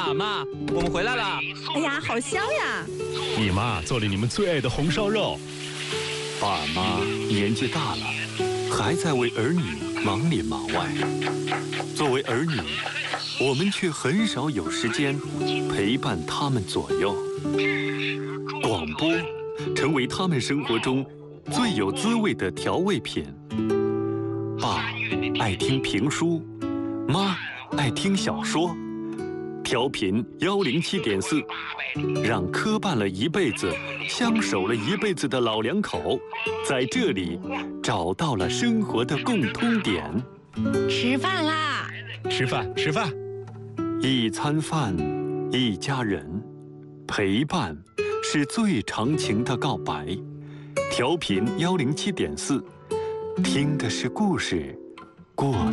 妈，我们回来了。 哎呀，好香呀！ 你妈做了你们最爱的红烧肉。 爸妈年纪大了，还在为儿女忙里忙外。作为儿女，我们却很少有时间陪伴他们左右。广播成为他们生活中最有滋味的调味品。爸爱听评书，妈爱听小说。调频107.4，让磕绊了一辈子、相守了一辈子的老两口，在这里找到了生活的共通点。 吃饭啦！ 吃饭，吃饭。 一餐饭，一家人，陪伴是最长情的告白。调频107.4，听的是故事，过